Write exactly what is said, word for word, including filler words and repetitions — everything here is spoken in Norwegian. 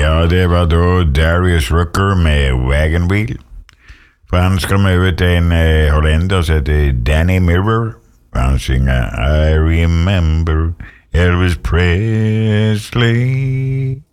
Ja, det var da Darius Rucker med Wagon Wheel. For han skal vi over til en uh, hollender som heter Danny Mirror. Han synger I Remember Elvis Presley.